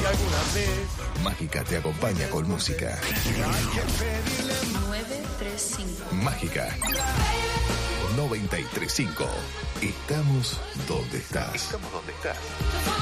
alguna vez. Mágica te acompaña con música. 935. Mágica 93.5. Estamos donde estás. Estamos donde estás.